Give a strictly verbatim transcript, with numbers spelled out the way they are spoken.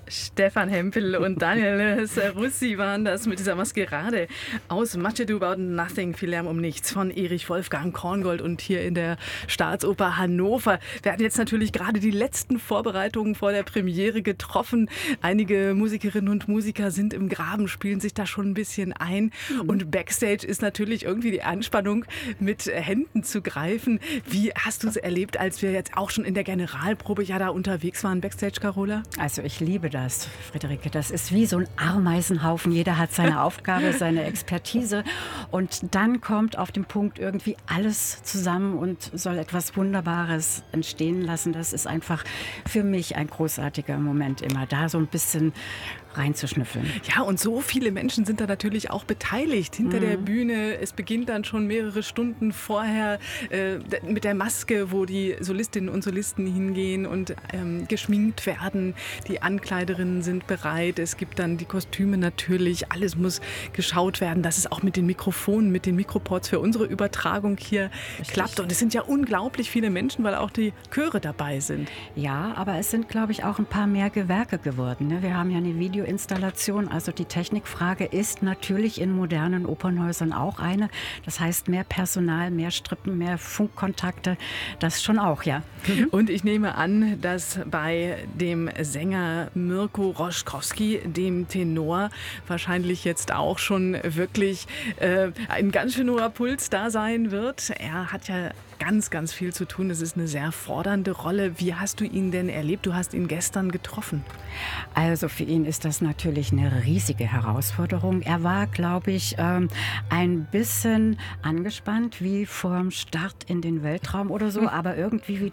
Stefan Hempel und Daniel Russi waren das mit dieser Maskerade aus Much Ado About Nothing, viel Lärm um nichts von Erich Wolfgang Korngold und hier in der Staatsoper Hannover. Wir hatten jetzt natürlich gerade die letzten Vorbereitungen vor der Premiere getroffen. Einige Musikerinnen und Musiker sind im Graben, spielen sich da schon ein bisschen ein. Mhm. Und Backstage ist natürlich irgendwie die Anspannung, mit Händen zu greifen. Wie hast du es erlebt, als wir jetzt auch schon in der Generalprobe ja da unterwegs waren, Backstage, Carola? Also ich liebe das. Das, Friederike, das ist wie so ein Ameisenhaufen. Jeder hat seine Aufgabe, seine Expertise. Und dann kommt auf den Punkt irgendwie alles zusammen und soll etwas Wunderbares entstehen lassen. Das ist einfach für mich ein großartiger Moment immer, da so ein bisschen reinzuschnüffeln. Ja, und so viele Menschen sind da natürlich auch beteiligt hinter mhm. der Bühne. Es beginnt dann schon mehrere Stunden vorher äh, mit der Maske, wo die Solistinnen und Solisten hingehen und ähm, geschminkt werden. Die Ankleiderinnen sind bereit. Es gibt dann die Kostüme natürlich. Alles muss geschaut werden, dass es auch mit den Mikrofonen, mit den Mikroports für unsere Übertragung hier Richtig. klappt. Und es sind ja unglaublich viele Menschen, weil auch die Chöre dabei sind. Ja, aber es sind, glaube ich, auch ein paar mehr Gewerke geworden. Ne? Wir haben ja eine Video Installation. Also die Technikfrage ist natürlich in modernen Opernhäusern auch eine. Das heißt mehr Personal, mehr Strippen, mehr Funkkontakte. Das schon auch, ja. Mhm. Und ich nehme an, dass bei dem Sänger Mirko Roschkowski, dem Tenor, wahrscheinlich jetzt auch schon wirklich äh, ein ganz schön hoher Puls da sein wird. Er hat ja ganz, ganz viel zu tun. Es ist eine sehr fordernde Rolle. Wie hast du ihn denn erlebt? Du hast ihn gestern getroffen. Also für ihn ist das natürlich eine riesige Herausforderung. Er war, glaube ich, ähm, ein bisschen angespannt, wie vorm Start in den Weltraum oder so. Aber irgendwie, wie